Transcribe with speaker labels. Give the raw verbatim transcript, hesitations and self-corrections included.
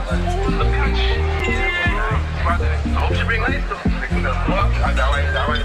Speaker 1: Een pitch. Warte, Hauptspiel ist doch. Da war, da war